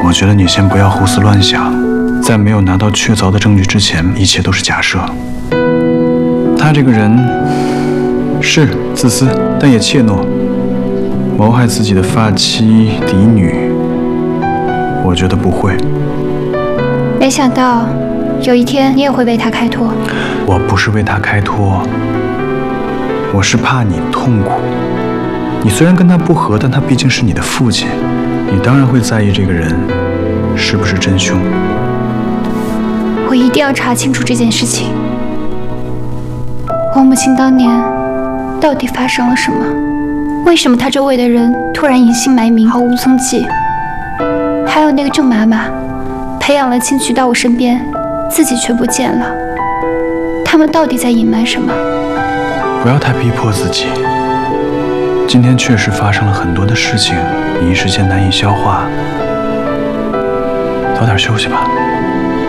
我觉得你先不要胡思乱想，在没有拿到确凿的证据之前，一切都是假设。他这个人是自私，但也怯懦，谋害自己的发妻嫡女，我觉得不会。 没想到有一天你也会为他开脱。 我不是为他开脱，我是怕你痛苦。你虽然跟他不和，但他毕竟是你的父亲，你当然会在意这个人是不是真凶。 我一定要查清楚这件事情。我母亲当年到底发生了什么？为什么她周围的人突然隐姓埋名，毫无踪迹？还有那个郑妈妈，培养了亲渠到我身边，自己却不见了。他们到底在隐瞒什么？ 不要太逼迫自己。今天确实发生了很多的事情，你一时间难以消化，早点休息吧。